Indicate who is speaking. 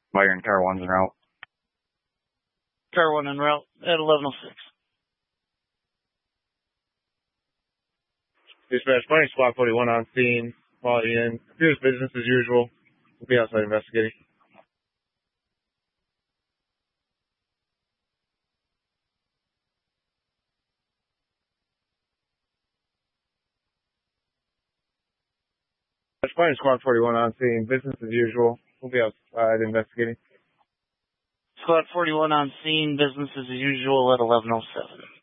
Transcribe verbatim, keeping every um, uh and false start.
Speaker 1: Byron, car one's en route.
Speaker 2: Car one en route at eleven oh six.
Speaker 3: Dispatch, Finding Squad forty-one on scene. Quality in. Appears business as usual. We'll be outside investigating. Finding Squad forty-one on scene. Business as usual. We'll be outside investigating.
Speaker 2: Squad forty-one on scene. Business as usual at eleven oh seven.